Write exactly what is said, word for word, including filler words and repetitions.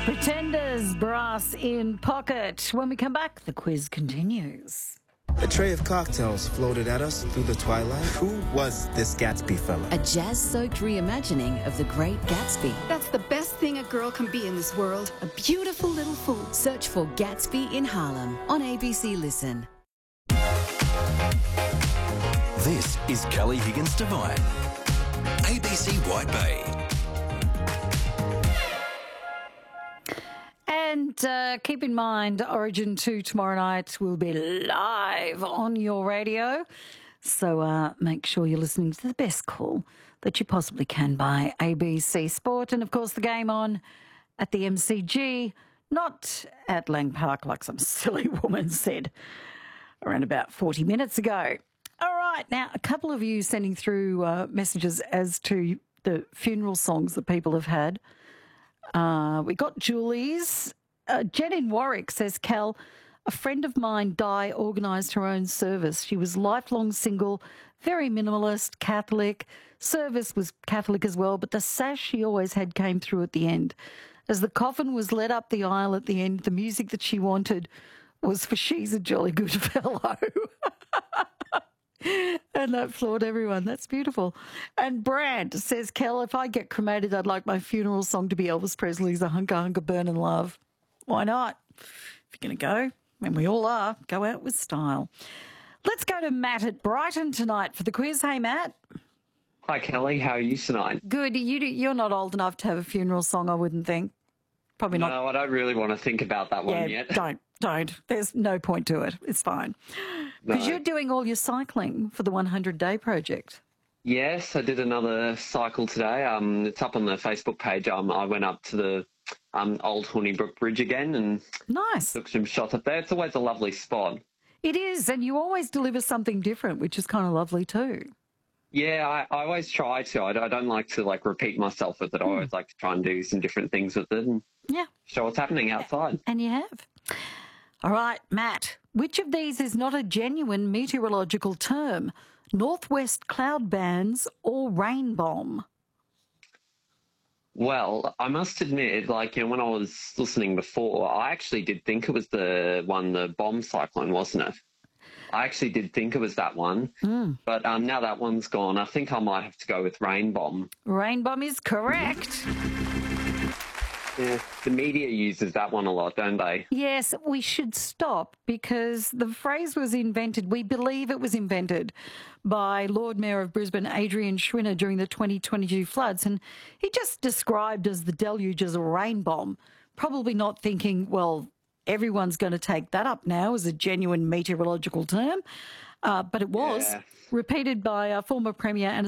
Pretenders, Brass in Pocket. When we come back, the quiz continues. A tray of cocktails floated at us through the twilight. Who was this Gatsby fella? A jazz-soaked reimagining of The Great Gatsby. That's the best thing a girl can be in this world. A beautiful little fool. Search for Gatsby in Harlem on A B C Listen. This is Kelly Higgins Devine, A B C White Bay. And uh, keep in mind, Origin two tomorrow night will be live on your radio. So uh, make sure you're listening to the best call that you possibly can by A B C Sport. And, of course, the game on at the M C G, not at Lang Park like some silly woman said around about forty minutes ago. All right, now, a couple of you sending through uh, messages as to the funeral songs that people have had. Uh, we got Julie's. Uh, Jen in Warwick says, Cal, a friend of mine, Di, organised her own service. She was lifelong single, very minimalist, Catholic. Service was Catholic as well, but the sash she always had came through at the end. As the coffin was led up the aisle at the end, the music that she wanted was for She's a Jolly Good Fellow. And that floored everyone. That's beautiful. And Brand says, Kel, if I get cremated, I'd like my funeral song to be Elvis Presley's A Hunker Hunker Burnin' Love. Why not? If you're going to go, and we all are, go out with style. Let's go to Matt at Brighton tonight for the quiz. Hey, Matt. Hi, Kelly. How are you tonight? Good. You, you're not old enough to have a funeral song, I wouldn't think. Probably not. No, I don't really want to think about that one yeah, yet. Don't. Don't. There's no point to it. It's fine. Because No. you're doing all your cycling for the one hundred day project. Yes, I did another cycle today. Um, it's up on the Facebook page. Um, I went up to the um, old Hornibrook Bridge again and Nice. took some shots up there. It's always a lovely spot. It is, and you always deliver something different, which is kind of lovely too. Yeah, I, I always try to. I, I don't like to like repeat myself with it. I always like to try and do some different things with it and Yeah, show what's happening outside. and you have. All right, Matt, which of these is not a genuine meteorological term? Northwest cloud bands or rain bomb? Well, I must admit, like, you know, when I was listening before, I actually did think it was the one, the bomb cyclone, wasn't it? I actually did think it was that one. Mm. But um, now that one's gone, I think I might have to go with rain bomb. Rain bomb is correct. Yeah, the media uses that one a lot, don't they? Yes, we should stop because the phrase was invented, we believe it was invented by Lord Mayor of Brisbane, Adrian Schwinner, during the twenty twenty-two floods. And he just described as the deluge as a rain bomb, probably not thinking, well, everyone's going to take that up now as a genuine meteorological term. Uh, but it was Yeah. repeated by our former Premier and